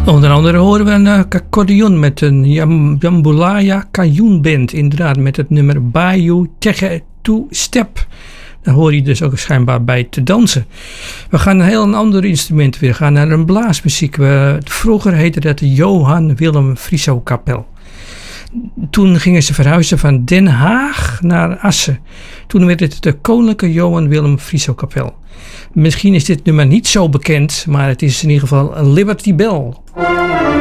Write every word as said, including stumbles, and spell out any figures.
Onder andere horen we een uh, accordeon met een Jam- Jambalaya Cajun Band. Inderdaad, met het nummer Bayou Tegen Two Step. Daar hoor je dus ook schijnbaar bij te dansen. We gaan een heel ander instrument weer. We gaan naar een blaasmuziek. We, vroeger heette dat de Johan Willem Frieso Kapel. Toen gingen ze verhuizen van Den Haag naar Assen. Toen werd het de Koninklijke Johan Willem Frieso Kapel. Misschien is dit nummer niet zo bekend, maar het is in ieder geval Liberty Bell.